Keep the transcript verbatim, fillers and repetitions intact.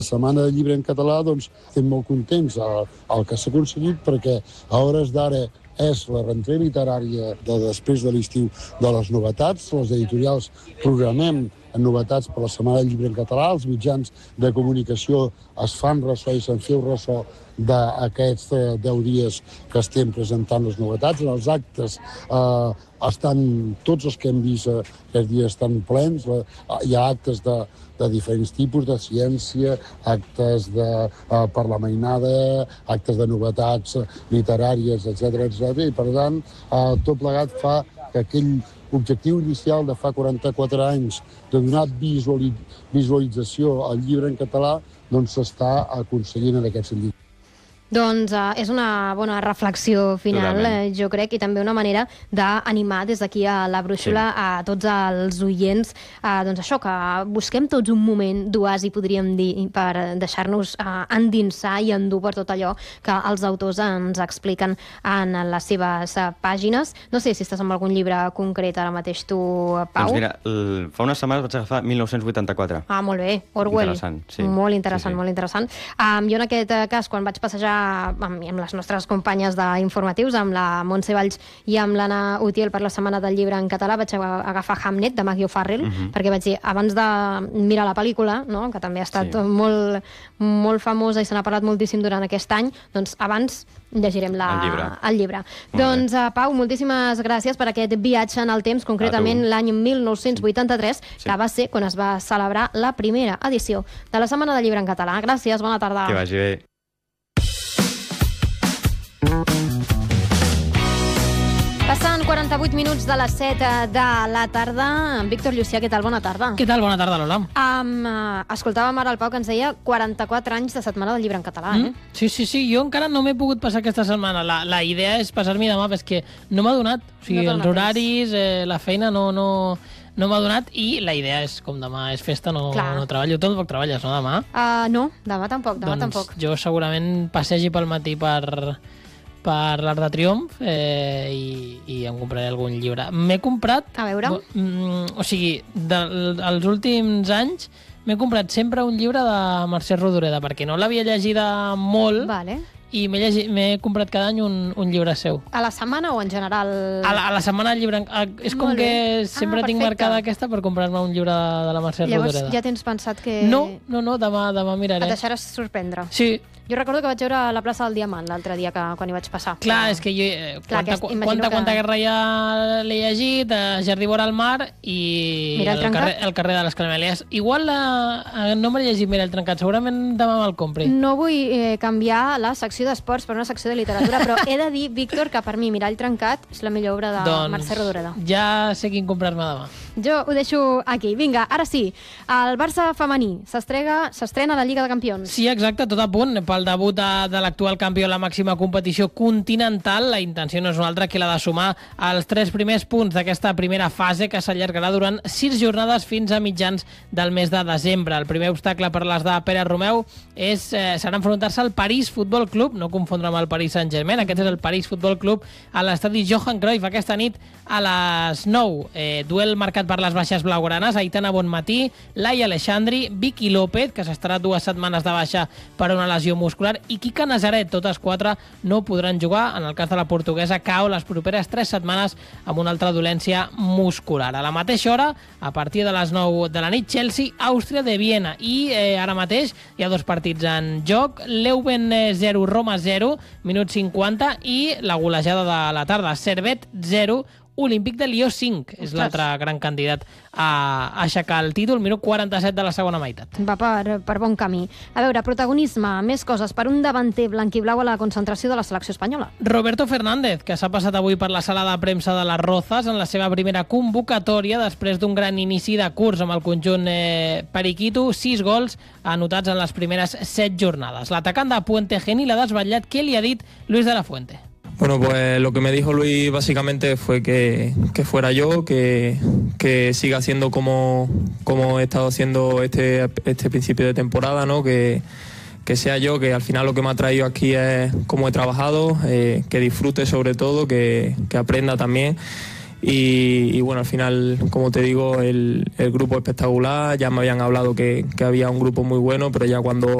Setmana del Llibre en Català, doncs, estem molt contents el, el que s'ha aconseguit, perquè a hores d'ara és la rentrada literària de després de l'estiu de les novetats. Les editorials programem novetats per la Setmana del Llibre en Català. Els mitjans de comunicació es fan ressò i se'n feu ressò d'aquests eh, deu dies que estem presentant les novetats. En els actes eh, estan, tots els que hem vist eh, aquests dies estan plens. La, hi ha actes de, de diferents tipus, de ciència, actes de, eh, per la mainada, actes de novetats eh, literàries, etcètera, etcètera. I per tant, eh, tot plegat fa que aquell objectiu inicial de fa quaranta-quatre anys de donar visuali visualització al llibre en català doncs s'està aconseguint en aquest sentit. Doncs uh, és una bona reflexió final, eh, jo crec, i també una manera d'animar des d'aquí a la brúixola sí. a tots els oients, uh, doncs això, que busquem tots un moment d'oasi, podríem dir, per deixar-nos uh, endinsar i endur per tot allò que els autors ens expliquen en les seves uh, pàgines. No sé si estàs amb algun llibre concret ara mateix tu, Pau. Doncs mira, el, fa unes setmanes vaig agafar mil nou-cents vuitanta-quatre. Ah, molt bé, Orwell. Interessant, sí. Molt interessant, sí, sí. molt interessant. Um, jo en aquest cas, quan vaig passejar amb, amb les nostres companyes d'informatius, amb la Montse Valls i amb l'Anna Utiel per la Setmana del Llibre en Català, vaig agafar Hamnet, de Matthew Farrell, uh -huh. perquè vaig dir, abans de mirar la pel·lícula, no?, que també ha estat sí. molt, molt famosa i se n'ha parlat moltíssim durant aquest any, doncs abans llegirem la, el llibre. El llibre. Doncs, uh, Pau, moltíssimes gràcies per aquest viatge en el temps, concretament l'any mil nou-cents vuitanta-tres, sí. que va ser quan es va celebrar la primera edició de la Setmana del Llibre en Català. Gràcies, bona tarda. Que vagi bé. Passant quaranta-vuit minuts de les set de la tarda. Víctor Llucià, què tal? Bona tarda. Què tal? Bona tarda, Lola. Um, uh, escoltàvem ara el Pau que ens deia quaranta-quatre anys de Setmana del Llibre en Català, eh? Mm? Sí, sí, sí. Jo encara no m'he pogut passar aquesta setmana. La, la idea és passar-m'hi demà, però és que no m'ha donat. O sigui, no els horaris, eh, la feina no... no... no m'ha donat, i la idea és, com demà és festa, no, no treballo. Tu tampoc treballes, no, demà? Uh, no, demà tampoc, demà doncs tampoc. Jo segurament passegi pel matí per, per l'Arc de Triomf eh, i, i em compraré algun llibre. M'he comprat... A veure? Mm, o sigui, dels últims anys m'he comprat sempre un llibre de Mercè Rodoreda, perquè no l'havia llegida molt, vale. i m'he comprat cada any un, un llibre seu. A la setmana o en general? A la, a la setmana el llibre... A, és com que sempre ah, tinc marcada aquesta per comprar-me un llibre de, de la Mercè Llavors, Rodoreda. Llavors ja tens pensat que... No, no, no, demà, demà miraré. Et deixaràs sorprendre. Sí. Jo recordo que vaig veure a la plaça del Diamant l'altre dia que, quan hi vaig passar. Clar, és que jo... Eh, Clar, quanta, que quanta, que... quanta guerra ja l'he llegit, eh, Jardí vora el mar i Mira el, el, carrer, el carrer de les Caramelies. Igual eh, no m'he llegit Mira el trencat, segurament demà me'l compri. No vull eh, canviar la secció d'esports per una secció de literatura, però he de dir, Víctor, que per mi Mirall trencat és la millor obra de doncs, Mercè Rodoreda. Ja sé quin comprar-me demà. Jo ho deixo aquí. Vinga, ara sí, el Barça femení s'estrena a la Lliga de Campions. Sí, exacte, tot a punt pel debut de, de l'actual campió a la màxima competició continental. La intenció no és una altra que la de sumar els tres primers punts d'aquesta primera fase, que s'allargarà durant sis jornades fins a mitjans del mes de desembre. El primer obstacle per les de Pere Romeu és, eh, serà enfrontar-se al París Futbol Club, no confondre amb el Paris Saint-Germain. Aquest és el París Futbol Club a l'estadi Johan Cruyff aquesta nit a les nou. Eh, duel marcat per les baixes blaugranes, Aitana Bonmatí, Laia Alexandri, Vicky López, que s'estarà dues setmanes de baixa per una lesió muscular, i Quica Nazaret. Totes quatre no podran jugar. En el cas de la portuguesa, cau les properes tres setmanes amb una altra dolència muscular. A la mateixa hora, a partir de les nou de la nit, Chelsea, Àustria de Viena. I eh, ara mateix hi ha dos partits en joc. Leuven zero, Roma zero, minut cinquanta, i la golejada de la tarda. Servet zero, Olímpic de Lió cinc. És l'altre gran candidat a aixecar el títol. Minut quaranta-set de la segona meitat. Va per, per bon camí. A veure, protagonisme, més coses per un davanter blanquiblau a la concentració de la selecció espanyola. Roberto Fernández, que s'ha passat avui per la sala de premsa de les Rozas en la seva primera convocatòria després d'un gran inici de curs amb el conjunt eh, periquito. Sis gols anotats en les primeres set jornades. L'atacant de Puente Genil l'ha desvetllat. Què li ha dit Luis de la Fuente? Bueno, pues lo que me dijo Luis básicamente fue que, que fuera yo, que, que siga haciendo como, como he estado haciendo este, este principio de temporada, ¿no? Que, que sea yo, que al final lo que me ha traído aquí es cómo he trabajado, eh, que disfrute sobre todo, que, que aprenda también. Y, y bueno, al final, como te digo, el, el grupo espectacular. Ya me habían hablado que, que había un grupo muy bueno, pero ya cuando